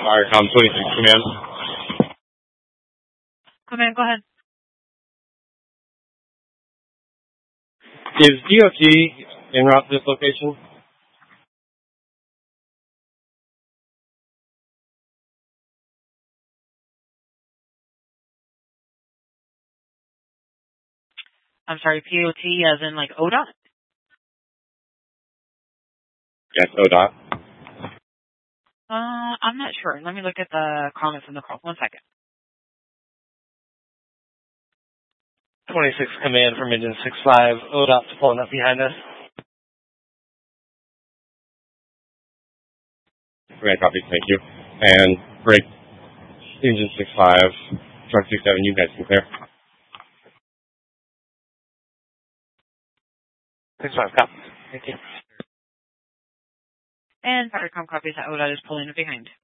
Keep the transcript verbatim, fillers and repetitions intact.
Firecom twenty-six, command. Command, go ahead. Is D O T en route to this location? I'm sorry, P O T as in like O D O T? Yes, O D O T. Uh, I'm not sure. Let me look at the comments in the call. One second. twenty-six command from engine six five. O D O T's pulling up behind us. Command copy, thank you. And break engine six five, truck two seven, you guys can clear. six five, copy. Thank you. And Firecom copies that O D O T is pulling up behind.